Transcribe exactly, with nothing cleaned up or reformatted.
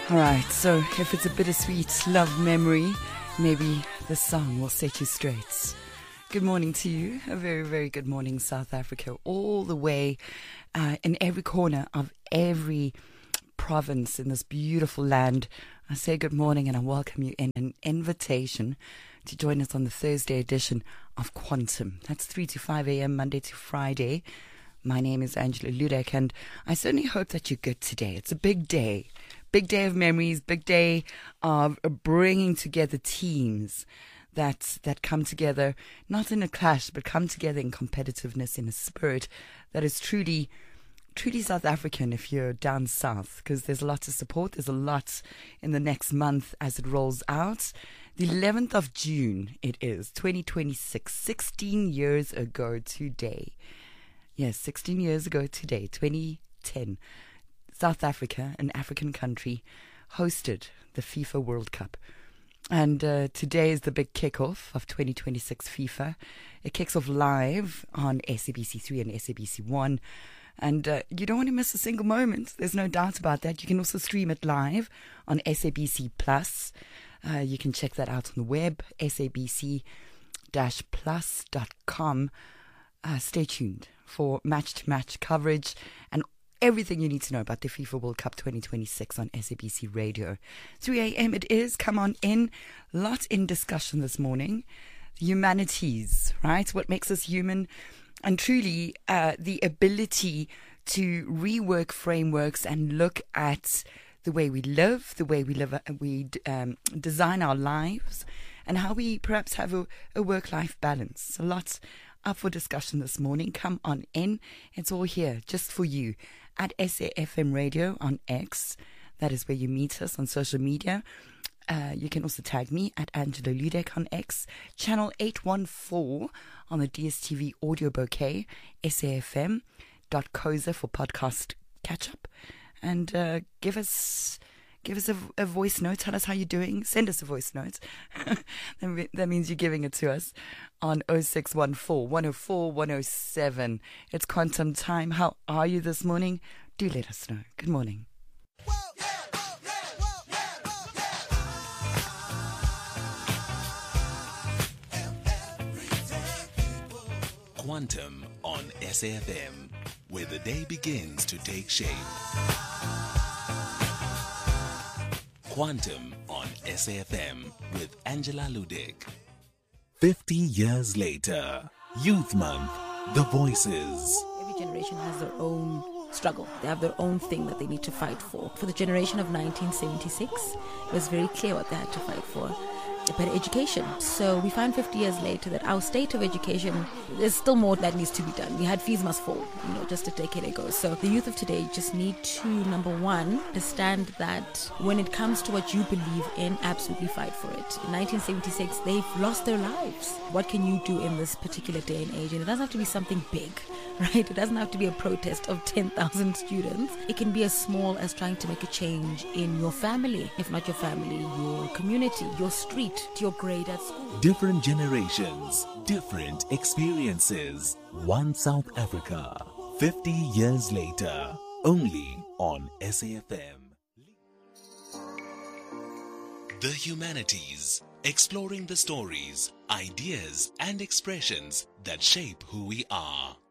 All right, so if it's a bittersweet love memory, maybe this song will set you straight. Good morning to you. A very, very good morning, South Africa, all the way uh, in every corner of every province in this beautiful land. I say good morning and I welcome you in an invitation to join us on the Thursday edition of Quantum. That's three to five a.m. Monday to Friday. My name is Angela Ludek, and I certainly hope that you're good today. It's a big day. Big day of memories, big day of bringing together teams that that come together, not in a clash, but come together in competitiveness, in a spirit that is truly, truly South African if you're down south, because there's a lot to support. There's a lot in the next month as it rolls out. The eleventh of June, it is, twenty twenty-six, sixteen years ago today. Yes, sixteen years ago today, twenty ten. South Africa, an African country, hosted the FIFA World Cup. And uh, today is the big kickoff of twenty twenty-six FIFA. It kicks off live on S A B C three and S A B C one. And uh, you don't want to miss a single moment. There's no doubt about that. You can also stream it live on S A B C Plus. Uh, you can check that out on the web, S A B C plus dot com. Uh, stay tuned for match-to-match coverage and everything you need to know about the FIFA World Cup twenty twenty-six on S A B C Radio. three a.m. it is. Come on in. Lot in discussion this morning. Humanities, right? What makes us human? And truly uh, the ability to rework frameworks and look at the way we live, the way we live, uh, we um, design our lives, and how we perhaps have a, a work-life balance. A lot up for discussion this morning. Come on in. It's all here just for you at S A F M Radio on X. That is where you meet us on social media. Uh, you can also tag me at Angela Ludek on X. Channel eight one four on the D S T V audio bouquet. S A F M dot coza for podcast catch-up. And uh, give us... Give us a, a voice note. Tell us how you're doing. Send us a voice note. That means you're giving it to us on oh six one four, one oh four, one oh seven. It's Quantum time. How are you this morning? Do let us know. Good morning. Quantum on S A F M, where the day begins to take shape. Quantum on S A F M with Angela Ludek. fifty years later, Youth Month, The Voices. Every generation has their own struggle. They have their own thing that they need to fight for. For the generation of nineteen seventy-six, it was very clear what they had to fight for. A better education. So we find fifty years later that our state of education, there's still more that needs to be done. We had fees must fall, you know, just a decade ago. So the youth of today just need to, number one, understand that when it comes to what you believe in, absolutely fight for it. In nineteen seventy-six, they've lost their lives. What can you do in this particular day and age? And it doesn't have to be something big, right? It doesn't have to be a protest of ten thousand students. It can be as small as trying to make a change in your family. If not your family, your community, your street, your grade at school. Different generations, different experiences. One South Africa, fifty years later, only on S A F M. The Humanities, exploring the stories, ideas, and expressions that shape who we are.